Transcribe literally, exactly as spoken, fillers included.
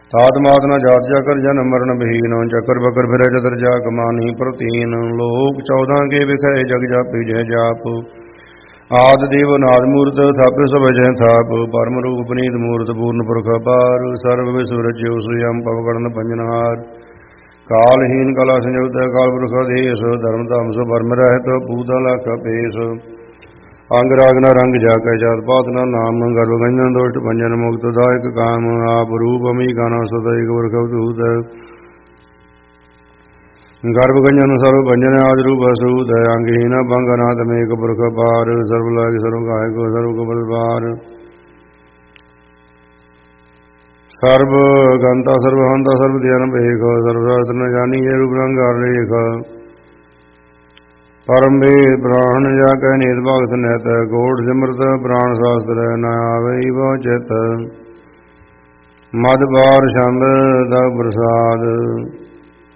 ਤਾਤ ਮਾਤ ਨ ਜਾਤ ਜਾਕਰ ਜਨ ਮਰਨ ਬਹੀਨ ਚੱਕਰ ਬਕਰ ਫਿਰੇ ਚਤਰ ਜਾ ਕਮਾਨੀ ਪ੍ਰਤੀਨ ਲੋਕ ਚੌਦਾਂ ਕੇ ਵਿਖੇ ਜਗ ਜਾਪੀ ਜੈ ਜਾਪ ਆਦ ਦੇਵ ਨਾਦ ਮੂਰਤ ਥਾਪਿ ਸਭ ਜੈ ਥਾਪ ਪਰਮ ਰੂਪ ਪਨੀਤ ਮੂਰਤ ਪੂਰਨ ਪੁਰਖ ਅਪਾਰ ਸਰਬ ਵਿਸੁ ਰਚਿਓ ਸੁਯੰ ਪਵ ਗੜਨ ਪੰਜਨਹਾਰ ਕਾਲਹੀਨ ਕਲਾ ਸੰਯੁਕਤ ਕਾਲ ਪੁਰਖ ਦੇਸ ਧਰਮ ਧਮ ਸੋ ਪਰਮ ਰਹਿਤ ਪੂਤਾ ਲਖ ਪੇਸ ਅੰਗ ਰਾਗ ਨ ਰੰਗ ਜਾ ਕੇ ਜਾਤ ਪਾਤ ਨ ਨਾਮ ਗਰਭ ਗੰਜਨ ਦੋਸ਼ਟ ਭੰਜਨ ਮੁਕਤ ਦਾਇਕ ਕਾਮ ਆਪ ਰੂਪ ਅਮੀ ਕਾਨਾ ਸਦੈ ਗੁਰ ਕਵਤੂਤ ਗਰਭ ਗੰਜਨ ਸਰਵ ਭੰਜਨ ਆਦ ਰੂਪ ਅਸੂਤ ਅੰਗਹੀਨ ਭੰਗ ਨਾਥ ਮੇਕ ਪੁਰਖ ਪਾਰ ਸਰਬ ਲਾਇ ਸਰਵ ਗਾਇਕ ਸਰਵ ਕਬਲ ਪਾਰ ਸਰਬ ਗੰਤਾ ਸਰਬ ਹੰਤਾ ਸਰਬ ਧਿਆਨ ਵੇਖ ਸਰਬ ਸ਼ਾਸਤਰ ਨ ਜਾਨੀ ਜੇ ਰੂਪ ਰੰਗ ਹਰ ਰੇਖ ਪਰਮ ਵੇਦ ਪ੍ਰਾਣ ਜਾ ਕੈ ਨੀਤ ਭਗਤ ਨਿਤ ਗੋੜ ਸਿਮਰਤ ਪ੍ਰਾਣ ਸ਼ਾਸਤਰ ਨ ਆਵਈ ਬਹੁ ਚਿਤ ਮਦ ਬਾਰ ਛੰਦ ਦਾ ਪ੍ਰਸਾਦ